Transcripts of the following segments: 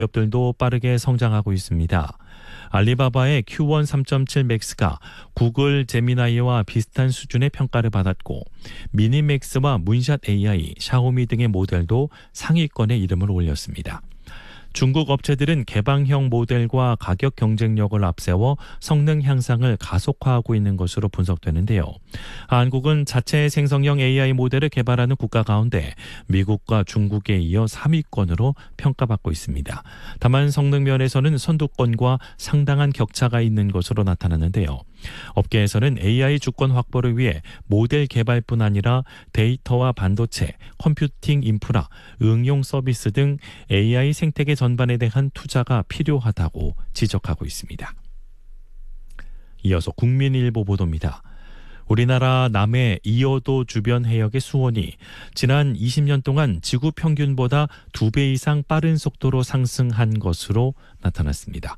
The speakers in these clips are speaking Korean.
기업들도 빠르게 성장하고 있습니다. 알리바바의 Q1 3.7 맥스가 구글 제미나이와 비슷한 수준의 평가를 받았고 미니맥스와 문샷 AI, 샤오미 등의 모델도 상위권에 이름을 올렸습니다. 중국 업체들은 개방형 모델과 가격 경쟁력을 앞세워 성능 향상을 가속화하고 있는 것으로 분석되는데요. 한국은 자체 생성형 AI 모델을 개발하는 국가 가운데 미국과 중국에 이어 3위권으로 평가받고 있습니다. 다만 성능 면에서는 선두권과 상당한 격차가 있는 것으로 나타났는데요. 업계에서는 AI 주권 확보를 위해 모델 개발뿐 아니라 데이터와 반도체, 컴퓨팅 인프라, 응용 서비스 등 AI 생태계 전반에 대한 투자가 필요하다고 지적하고 있습니다. 이어서 국민일보 보도입니다. 우리나라 남해 이어도 주변 해역의 수온이 지난 20년 동안 지구 평균보다 2배 이상 빠른 속도로 상승한 것으로 나타났습니다.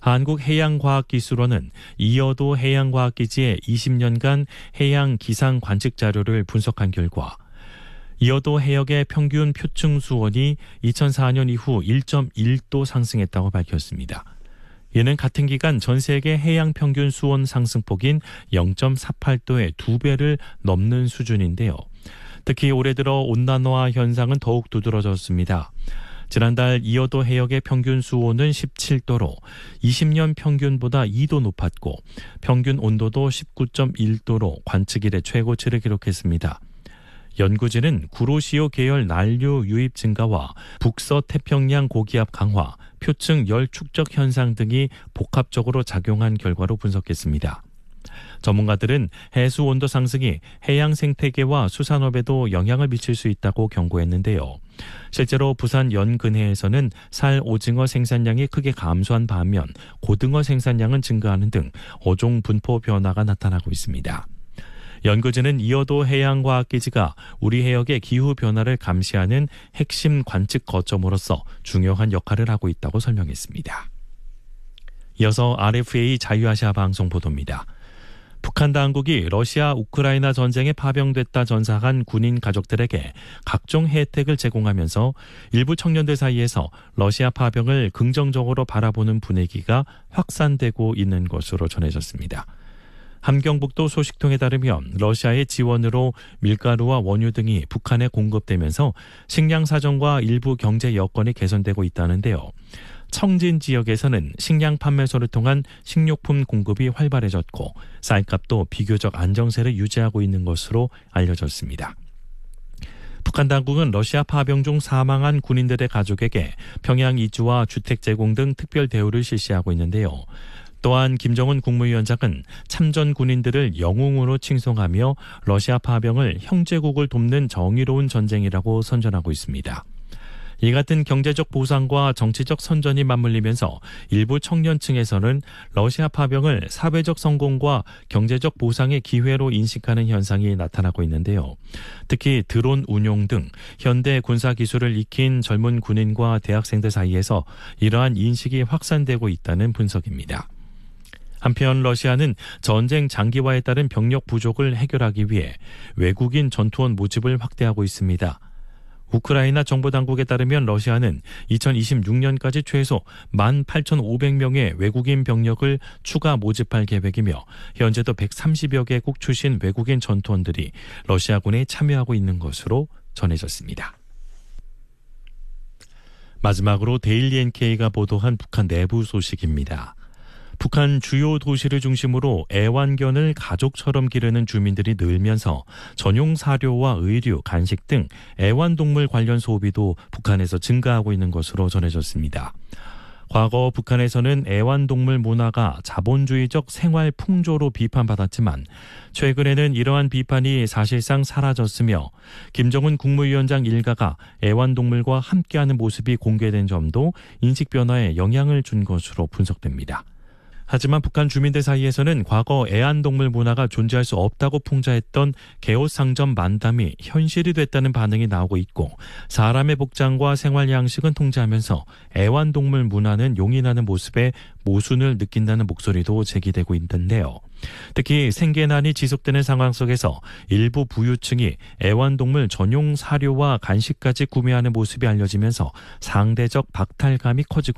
한국해양과학기술원은 이어도 해양과학기지의 20년간 해양 기상 관측 자료를 분석한 결과 이어도 해역의 평균 표층 수온이 2004년 이후 1.1도 상승했다고 밝혔습니다. 이는 같은 기간 전 세계 해양 평균 수온 상승폭인 0.48도의 2배를 넘는 수준인데요. 특히 올해 들어 온난화 현상은 더욱 두드러졌습니다. 지난달 이어도 해역의 평균 수온은 17도로 20년 평균보다 2도 높았고 평균 온도도 19.1도로 관측 이래 최고치를 기록했습니다. 연구진은 구로시오 계열 난류 유입 증가와 북서태평양 고기압 강화, 표층 열 축적 현상 등이 복합적으로 작용한 결과로 분석했습니다. 전문가들은 해수 온도 상승이 해양 생태계와 수산업에도 영향을 미칠 수 있다고 경고했는데요. 실제로 부산 연근해에서는 살 오징어 생산량이 크게 감소한 반면 고등어 생산량은 증가하는 등 어종 분포 변화가 나타나고 있습니다. 연구진은 이어도 해양과학기지가 우리 해역의 기후변화를 감시하는 핵심 관측 거점으로서 중요한 역할을 하고 있다고 설명했습니다. 이어서 RFA 자유아시아 방송 보도입니다. 북한 당국이 러시아 우크라이나 전쟁에 파병됐다 전사한 군인 가족들에게 각종 혜택을 제공하면서 일부 청년들 사이에서 러시아 파병을 긍정적으로 바라보는 분위기가 확산되고 있는 것으로 전해졌습니다. 함경북도 소식통에 따르면 러시아의 지원으로 밀가루와 원유 등이 북한에 공급되면서 식량 사정과 일부 경제 여건이 개선되고 있다는데요. 청진 지역에서는 식량 판매소를 통한 식료품 공급이 활발해졌고 쌀값도 비교적 안정세를 유지하고 있는 것으로 알려졌습니다. 북한 당국은 러시아 파병 중 사망한 군인들의 가족에게 평양 이주와 주택 제공 등 특별 대우를 실시하고 있는데요. 또한 김정은 국무위원장은 참전 군인들을 영웅으로 칭송하며 러시아 파병을 형제국을 돕는 정의로운 전쟁이라고 선전하고 있습니다. 이 같은 경제적 보상과 정치적 선전이 맞물리면서 일부 청년층에서는 러시아 파병을 사회적 성공과 경제적 보상의 기회로 인식하는 현상이 나타나고 있는데요. 특히 드론 운용 등 현대 군사 기술을 익힌 젊은 군인과 대학생들 사이에서 이러한 인식이 확산되고 있다는 분석입니다. 한편 러시아는 전쟁 장기화에 따른 병력 부족을 해결하기 위해 외국인 전투원 모집을 확대하고 있습니다. 우크라이나 정보당국에 따르면 러시아는 2026년까지 최소 18,500명의 외국인 병력을 추가 모집할 계획이며 현재도 130여 개국 출신 외국인 전투원들이 러시아군에 참여하고 있는 것으로 전해졌습니다. 마지막으로 데일리 NK가 보도한 북한 내부 소식입니다. 북한 주요 도시를 중심으로 애완견을 가족처럼 기르는 주민들이 늘면서 전용 사료와 의류, 간식 등 애완동물 관련 소비도 북한에서 증가하고 있는 것으로 전해졌습니다. 과거 북한에서는 애완동물 문화가 자본주의적 생활 풍조로 비판받았지만 최근에는 이러한 비판이 사실상 사라졌으며 김정은 국무위원장 일가가 애완동물과 함께하는 모습이 공개된 점도 인식 변화에 영향을 준 것으로 분석됩니다. 하지만 북한 주민들 사이에서는 과거 애완동물 문화가 존재할 수 없다고 풍자했던 개옷상점 만담이 현실이 됐다는 반응이 나오고 있고 사람의 복장과 생활 양식은 통제하면서 애완동물 문화는 용인하는 모습에 모순을 느낀다는 목소리도 제기되고 있는데요. 특히 생계난이 지속되는 상황 속에서 일부 부유층이 애완동물 전용 사료와 간식까지 구매하는 모습이 알려지면서 상대적 박탈감이 커지고